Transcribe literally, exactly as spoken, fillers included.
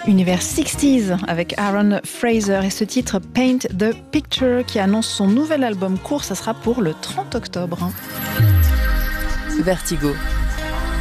Univers sixties avec Aaron Fraser et ce titre Paint the Picture qui annonce son nouvel album court, ça sera pour le trente octobre. Vertigo.